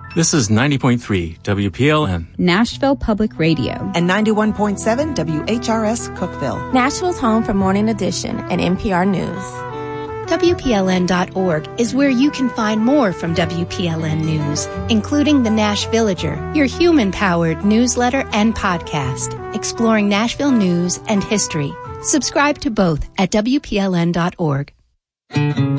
This is 90.3 WPLN. Nashville Public Radio. And 91.7 WHRS Cookeville. Nashville's home for Morning Edition and NPR News. WPLN.org is where you can find more from WPLN News, including the Nashvillager, your human-powered newsletter and podcast, exploring Nashville news and history. Subscribe to both at WPLN.org.